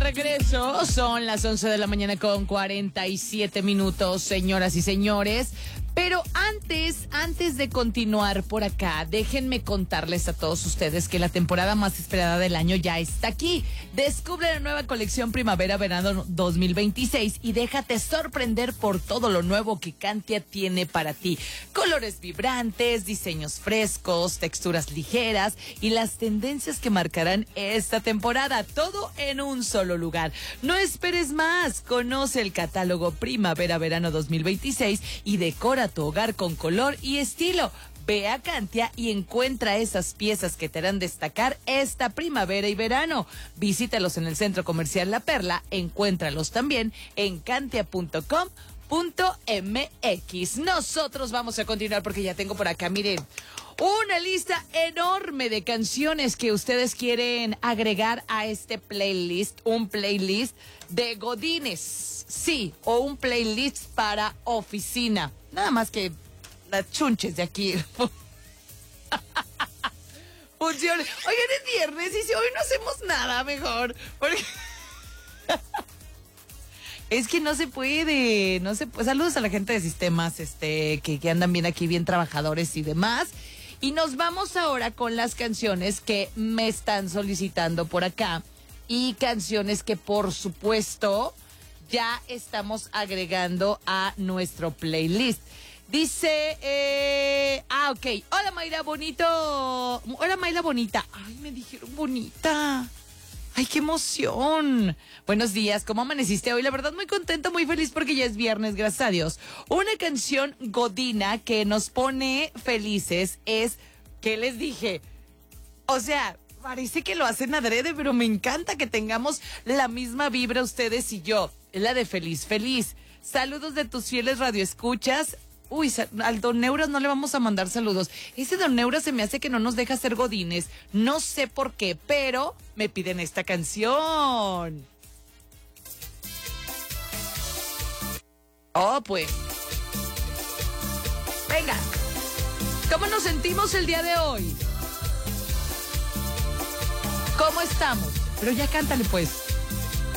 regreso. Son las 11 de la mañana con 47 minutos, señoras y señores. Pero antes de continuar por acá, déjenme contarles a todos ustedes que la temporada más esperada del año ya está aquí. Descubre la nueva colección Primavera-Verano 2026 y déjate sorprender por todo lo nuevo que Cantia tiene para ti. Colores vibrantes, diseños frescos, texturas ligeras y las tendencias que marcarán esta temporada. Todo en un solo lugar. No esperes más. Conoce el catálogo Primavera-Verano 2026 y decora tu hogar con color y estilo. Ve a Cantia y encuentra esas piezas que te harán destacar esta primavera y verano. Visítalos en el Centro Comercial La Perla. Encuéntralos también en cantia.com.mx. Nosotros vamos a continuar porque ya tengo por acá, miren, una lista enorme de canciones que ustedes quieren agregar a este playlist. Un playlist de godines, sí, o un playlist para oficina. Nada más que las chunches de aquí funcione. Oigan, es viernes y si hoy no hacemos nada mejor. Porque es que no se puede. Saludos a la gente de sistemas, que andan bien aquí, bien trabajadores y demás. Y nos vamos ahora con las canciones que me están solicitando por acá. Y canciones que, por supuesto, ya estamos agregando a nuestro playlist. Dice, ok. Hola, Mayra Bonito. Hola, Mayra Bonita. Ay, me dijeron bonita. ¡Ay, qué emoción! Buenos días, ¿cómo amaneciste hoy? La verdad, muy contenta, muy feliz porque ya es viernes, gracias a Dios. Una canción godina que nos pone felices es, ¿qué les dije? O sea, parece que lo hacen adrede, pero me encanta que tengamos la misma vibra ustedes y yo. Es la de Feliz, Feliz. Saludos de tus fieles radioescuchas. Uy, al Don Neuras no le vamos a mandar saludos. Ese Don Neuras se me hace que no nos deja ser godines. No sé por qué, pero me piden esta canción. Oh, pues. Venga. ¿Cómo nos sentimos el día de hoy? ¿Cómo estamos? Pero ya cántale, pues.